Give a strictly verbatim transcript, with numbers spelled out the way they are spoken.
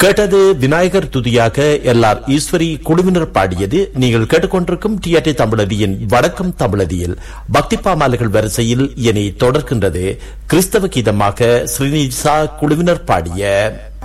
கேட்டது Vinayagar துதியாக L R Eswari குழுவினர் பாடியது. நீங்கள் கேட்டுக்கொண்டிருக்கும் டிஆர்டி தமிழதியின் வடக்கம் தமிழதியில் பக்தி பாமாலைகள் வரிசையில் இனி தொடர்கின்றது கிறிஸ்தவ கீதமாக ஸ்ரீனிசா குழுவினர் பாடிய